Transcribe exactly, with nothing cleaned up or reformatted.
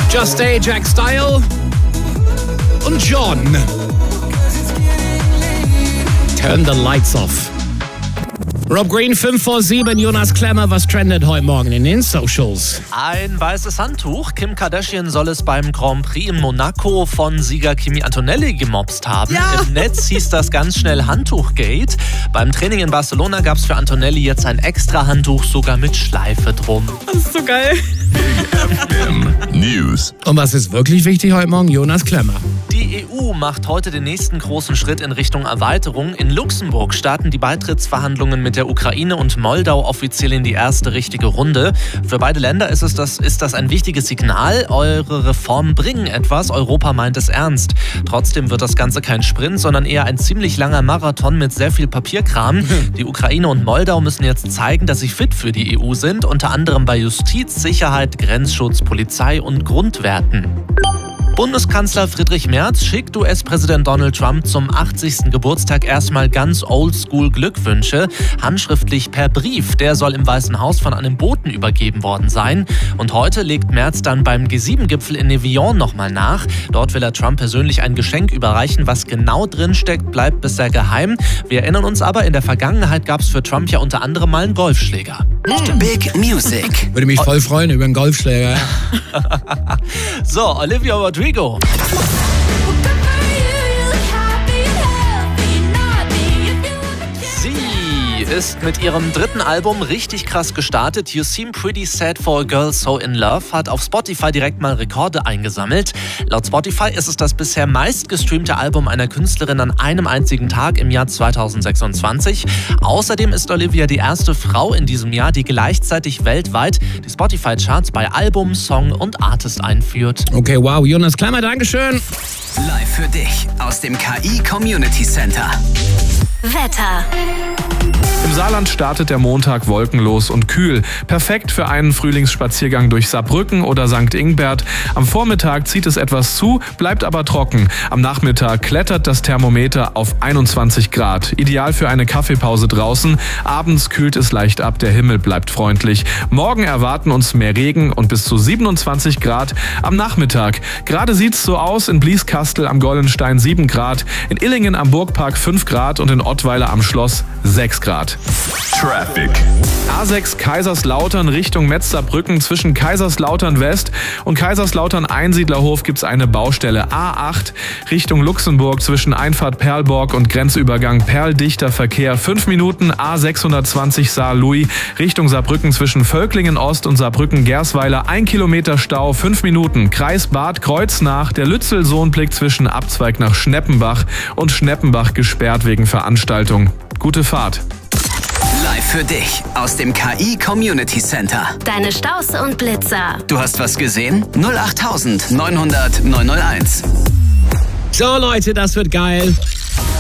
Just Stay, Jack Style und John. Turn the Lights Off. Rob Green, fünf vor sieben, Jonas Klemmer, was trendet heute Morgen in den Socials? Ein weißes Handtuch. Kim Kardashian soll es beim Grand Prix in Monaco von Sieger Kimi Antonelli gemobst haben. Ja. Im Netz hieß das ganz schnell Handtuchgate. Beim Training in Barcelona gab es für Antonelli jetzt ein extra Handtuch, sogar mit Schleife drum. Das ist so geil. News. Und was ist wirklich wichtig heute Morgen? Jonas Klemmer. Die E U macht heute den nächsten großen Schritt in Richtung Erweiterung. In Luxemburg starten die Beitrittsverhandlungen mit der Ukraine und Moldau offiziell in die erste richtige Runde. Für beide Länder ist, es das, ist das ein wichtiges Signal. Eure Reformen bringen etwas. Europa meint es ernst. Trotzdem wird das Ganze kein Sprint, sondern eher ein ziemlich langer Marathon mit sehr viel Papierkram. Die Ukraine und Moldau müssen jetzt zeigen, dass sie fit für die E U sind. Unter anderem bei Justiz, Sicherheit, Grenzschutz, Polizei und Grundwerten. Bundeskanzler Friedrich Merz schickt U S-Präsident Donald Trump zum achtzigsten Geburtstag erstmal ganz oldschool Glückwünsche, handschriftlich per Brief. Der soll im Weißen Haus von einem Boten übergeben worden sein. Und heute legt Merz dann beim G sieben Gipfel in Evian nochmal nach. Dort will er Trump persönlich ein Geschenk überreichen. Was genau drin steckt, bleibt bisher geheim. Wir erinnern uns aber, in der Vergangenheit gab es für Trump ja unter anderem mal einen Golfschläger. Big Music. Würde mich voll freuen über einen Golfschläger. So, Olivia Rodrigo. Sie ist mit ihrem dritten Album richtig krass gestartet. You Seem Pretty Sad for a Girl So in Love hat auf Spotify direkt mal Rekorde eingesammelt. Laut Spotify ist es das bisher meistgestreamte Album einer Künstlerin an einem einzigen Tag im Jahr zweitausendsechsundzwanzig. Außerdem ist Olivia die erste Frau in diesem Jahr, die gleichzeitig weltweit die Spotify-Charts bei Album, Song und Artist einführt. Okay, wow, Jonas Klemmer, Dankeschön. Live für dich aus dem K I Community Center. Wetter. Im Saarland startet der Montag wolkenlos und kühl. Perfekt für einen Frühlingsspaziergang durch Saarbrücken oder Sankt Ingbert. Am Vormittag zieht es etwas zu, bleibt aber trocken. Am Nachmittag klettert das Thermometer auf einundzwanzig Grad. Ideal für eine Kaffeepause draußen. Abends kühlt es leicht ab, der Himmel bleibt freundlich. Morgen erwarten uns mehr Regen und bis zu siebenundzwanzig Grad am Nachmittag. Gerade sieht's so aus, in Blieskastel am Goldenstein sieben Grad, in Illingen am Burgpark fünf Grad und in Ottweiler am Schloss sechs Grad. Traffic. A sechs Kaiserslautern Richtung Metzlerbrücken. Zwischen Kaiserslautern West und Kaiserslautern Einsiedlerhof gibt's eine Baustelle. A acht Richtung Luxemburg zwischen Einfahrt Perlborg und Grenzübergang Perldichter Verkehr fünf Minuten. A sechshundertzwanzig Saar-Louis Richtung Saarbrücken zwischen Völklingen Ost und Saarbrücken-Gersweiler ein Kilometer Stau fünf Minuten. Kreis Bad Kreuznach der Lützelsohnblick zwischen Abzweig nach Schneppenbach und Schneppenbach gesperrt wegen Veranstaltung. Gute Fahrt. Live für dich aus dem K I Community Center. Deine Staus und Blitzer. Du hast was gesehen? null acht neunhundert neunhundert neunhunderteins. So Leute, das wird geil.